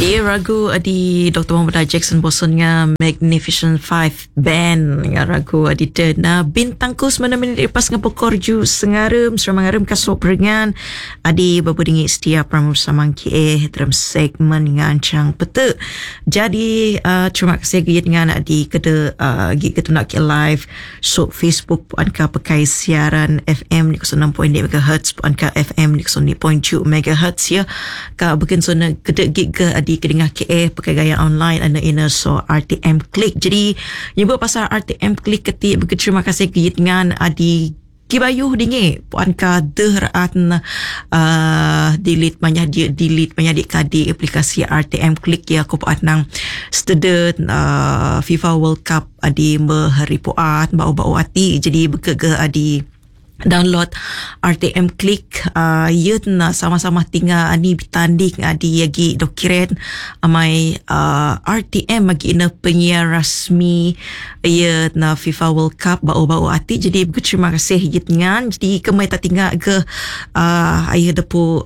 Ia ragu di Dr. Muhammad Jackson Boson nga Magnificent Five Band nga ragu di na bintang kus mana minit lepas nga pekorju sengarum serangarum kasop perengan adi babudingi setia pramu samang KA dalam segmen ngancang pete. Jadi terima kasih git dengan adi kede git ketu nak live so Facebook puan ka pakai siaran FM di 6.8 MHz puan ka FM di 0.7 MHz ya ka bukan sona kede git ke adi kedengah KA pakai gaya online anda ina so RTM Click. Jadi nyebut pasal RTM Click ketik berterima kasih git dengan adi kibayuh dingi puan ka deraan delete banyak kadi aplikasi RTM Click ya ko puan nang student FIFA World Cup adi berhari puan bau ati jadi bekege adi download RTM Click na sama-sama tinggal ani bertanding adi yagi dokiren amai RTM bagi ina penyiar rasmi na FIFA World Cup bau ati jadi berterima kasih dengan jadi kemai tak tinggal ke ayah depu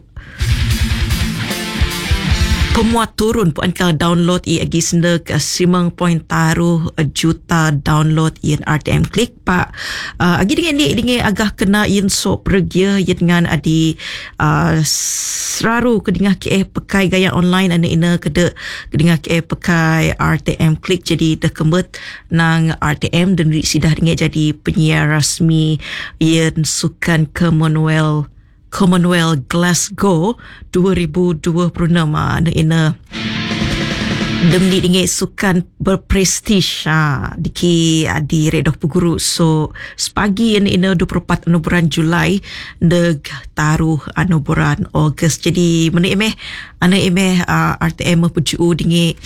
pemuat turun puan ka download lagi senda ke 5.3 juta download in RTM Click pak agi dengan agak kena in so pergi dengan adi seraru kedengah KA pakai gaya online anda ina kedengah KA pakai RTM Click jadi dah kembet nang RTM dan sidah dengan jadi penyiar rasmi in sukan Commonwealth Glasgow 2026 ina demni dengan sukan berprestij di Redok Puguru so sepagi ina 24 bulan Julai neg taruh bulan Ogos jadi mana emeh RTM puju dengan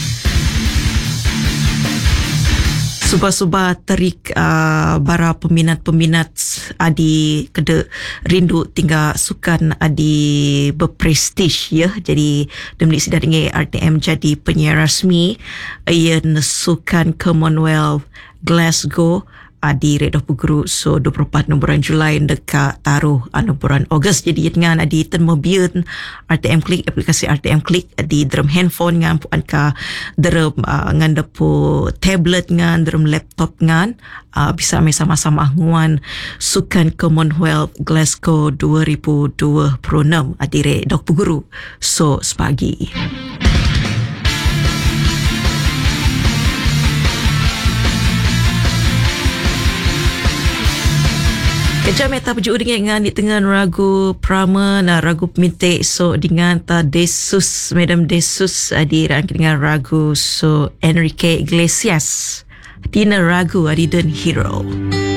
Subah terik bara peminat adi kede rindu tinggal sukan adi berprestij ya jadi demli sudah dengan RTM jadi penyiar rasmi yang sukan Commonwealth Glasgow adi Redok Puguru so 24 bulan Julai dekat taruh bulan Ogos jadi dengan adi ten mobil RTM Click aplikasi RTM Click di dalam handphone ngan puan ka dalam ngan depu tablet ngan dalam laptop ngan bisa sama-sama nguan sukan Commonwealth Glasgow 2026 adi Redok Puguru so sepagi. Kejap meta pujuk dengan di tengah ragu Prama na ragu pemintik so dengan ta Desus Madam Desus adiran dengan ragu so Enrique Iglesias Tina ragu Adidon Hero.